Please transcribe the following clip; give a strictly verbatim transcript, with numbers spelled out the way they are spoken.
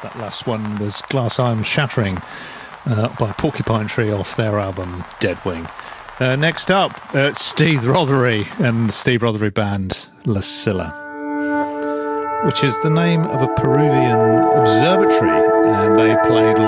That last one was Glass Iron Shattering uh, by Porcupine Tree off their album Deadwing. Uh, next up, uh, Steve Rothery and the Steve Rothery band La Silla, which is the name of a Peruvian observatory, and they played